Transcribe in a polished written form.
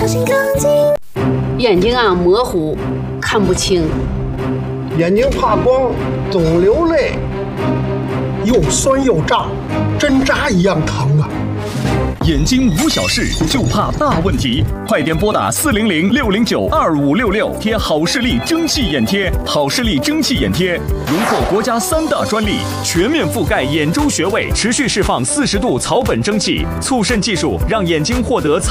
心更近。 眼睛啊模糊，看不清。 眼睛怕光，总流泪。 又酸又胀，针扎一样疼啊！ 眼睛无小事，就怕大问题。快点拨打400-609-2566，贴好视力蒸汽眼贴。好视力蒸汽眼贴荣获国家3大专利，全面覆盖眼周穴位，持续释放40度草本蒸汽，促渗技术让眼睛获得